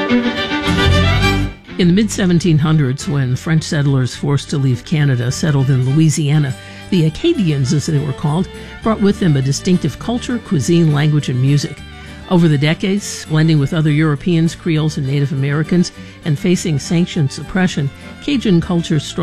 In the mid-1700s, when French settlers forced to leave Canada settled in Louisiana, the Acadians, as they were called, brought with them a distinctive culture, cuisine, language, and music. Over the decades, blending with other Europeans, Creoles, and Native Americans, and facing sanctioned suppression, Cajun culture